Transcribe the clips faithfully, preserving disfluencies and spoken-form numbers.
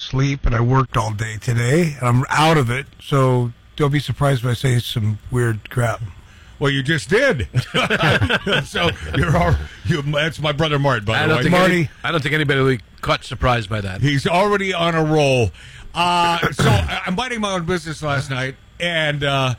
sleep, and I worked all day today, and I'm out of it, so don't be surprised if I say some weird crap. Well, you just did. So you're all, you, that's my brother Mart, by I the don't way. think Marty. Any, I don't think anybody will be caught surprised by that. He's already on a roll. Uh, so I'm minding my own business last night, and uh,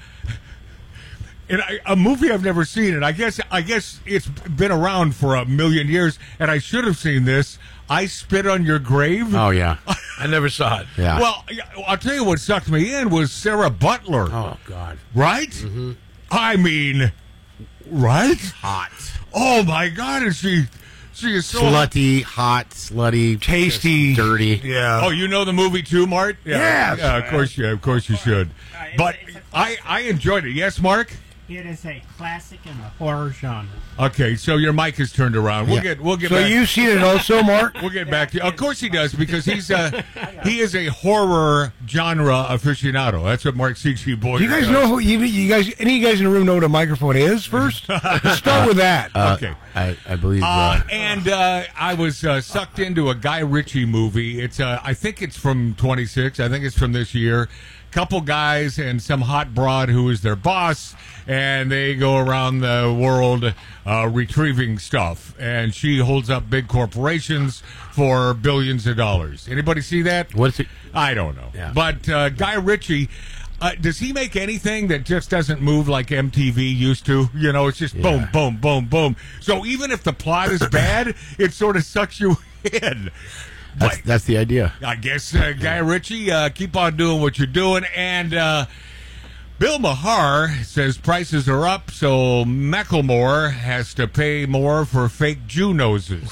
and I, a movie I've never seen, and I guess I guess it's been around for a million years, and I should have seen this. I Spit on Your Grave. Oh, yeah. I never saw it. Yeah. Well, I'll tell you what sucked me in was Sarah Butler. Oh, God. Right? Mm-hmm. I mean, right? Hot. Oh my God! Is she? She is so Slutty, hot, slutty, Tasty. dirty. Yeah. Oh, you know the movie too, Mart? Yes. Yeah, of course you. Of course you should. Uh, it's But a- it's a I, I enjoyed it. Yes, Mark. It is a classic in the horror genre. Okay, so your mic is turned around. We'll Yeah. get. We'll get. So back. you've seen it also, Mark? We'll get back to you. Of course he does, because he's a he is a horror genre aficionado. That's what Mark Seachy Boy. Do you guys know who you, you guys? Any of you guys in the room know what a microphone is? First, let's start with that. Uh, Okay. I, I believe. Uh, Uh, and uh, I was uh, sucked into a Guy Ritchie movie. It's uh, I think it's from twenty-six. I think it's from this year. Couple guys and some hot broad who is their boss, and they go around the world uh, retrieving stuff. And she holds up big corporations for billions of dollars. Anybody see that? what's it? I don't know. Yeah. But uh, Guy Ritchie, uh, does he make anything that just doesn't move like M T V used to? You know, it's just Yeah. boom, boom, boom, boom. So even if the plot is bad, it sort of sucks you in. That's, But that's the idea. I guess, uh, Guy Ritchie, uh, keep on doing what you're doing. And uh, Bill Maher says prices are up, so Macklemore has to pay more for fake Jew noses.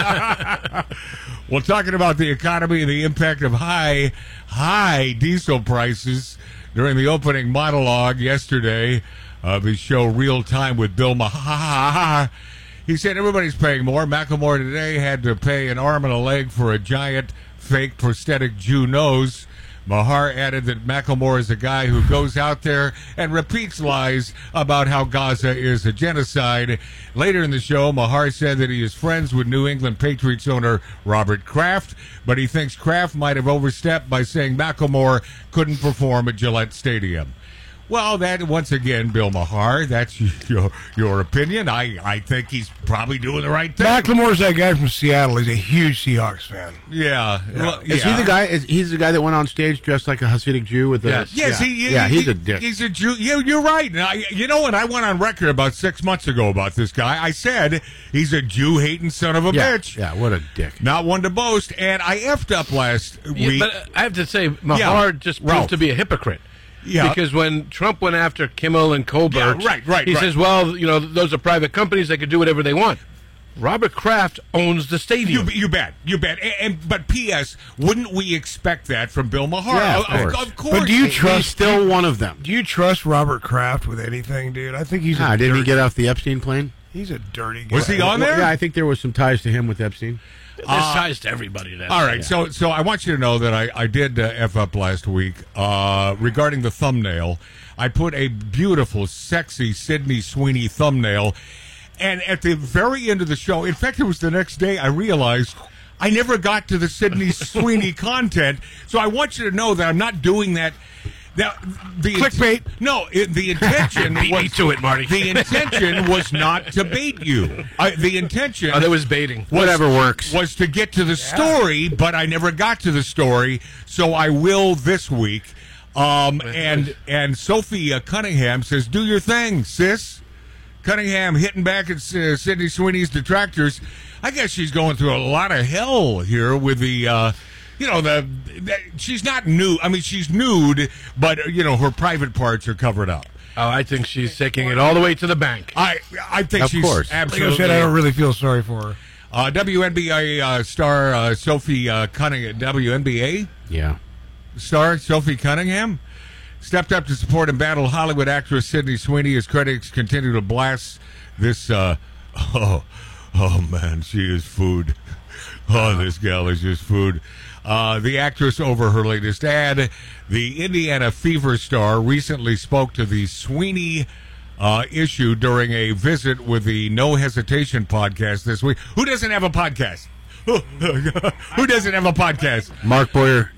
Well, talking about the economy and the impact of high, high diesel prices during the opening monologue yesterday of his show Real Time with Bill Maher, he said everybody's paying more. Macklemore today had to pay an arm and a leg for a giant fake prosthetic Jew nose. Maher added that Macklemore is a guy who goes out there and repeats lies about how Gaza is a genocide. Later in the show, Maher said that he is friends with New England Patriots owner Robert Kraft, but he thinks Kraft might have overstepped by saying Macklemore couldn't perform at Gillette Stadium. Well, that, once again, Bill Maher, that's your your opinion. I, I think he's probably doing the right thing. Macklemore's that guy from Seattle. He's a huge Seahawks fan. Yeah. Well, Is yeah. he the guy? Is he's the guy that went on stage dressed like a Hasidic Jew with the? Yes. Yes, yeah. he, he, yeah, he's he- a dick. He's a Jew. Yeah, you're right. And I, you know what? I went on record about six months ago about this guy. I said he's a Jew-hating son of a yeah, bitch. yeah, what a dick. Not one to boast. And I effed up last Yeah, week. but uh, I have to say, Maher Yeah, just Ralph. proved to be a hypocrite. Yeah. Because when Trump went after Kimmel and Colbert, Yeah, right, right, he right. says, well, you know, those are private companies. They can do whatever they want. Robert Kraft owns the You, stadium. you bet, you bet. And, and but P S wouldn't we expect that from Bill Maher? Yeah, of of, course. of course. But do you He's trust? still one of them. Do you trust Robert Kraft with anything, dude? I think he's. Ah, a didn't he dirty, get off the Epstein plane? He's a dirty guy. Was he on Well, there? yeah, I think there was some ties to him with Epstein. There's ties to everybody. Then. All right, so so I want you to know that I, I did uh, F up last week uh, regarding the thumbnail. I put a beautiful, sexy Sydney Sweeney thumbnail, and at the very end of the show, in fact, it was the next day, I realized I never got to the Sydney Sweeney content, so I want you to know that I'm not doing that. That the Clickbait. No, it, the intention Beat was me to it, Marty. The intention was not to bait you. I, the intention. Oh, there was baiting. was- Whatever works. was to get to the story, but I never got to the story, so I will this week. Um, and and Sophie uh, Cunningham says, "Do your thing, sis." Cunningham hitting back at uh, Sydney Sweeney's detractors. I guess she's going through a lot of hell here with the, uh, you know, the, the she's not nude. I mean, she's nude, but uh, you know, her private parts are covered up. Oh, I think she's taking it all the way to the bank. I I think Of she's course. Like I absolutely. said, I don't really feel sorry for her. Uh, W N B A uh, star uh, Sophie uh, Cunningham. W N B A Yeah. star Sophie Cunningham stepped up to support and battle Hollywood actress Sydney Sweeney as critics continue to blast this. Uh, oh, oh man, she is food. Oh, this gal is just food. Uh, the actress over her latest ad. The Indiana Fever star recently spoke to the Sweeney uh, issue during a visit with the No Hesitation podcast this week. Who doesn't have a podcast? Who doesn't have a podcast? Mark Boyer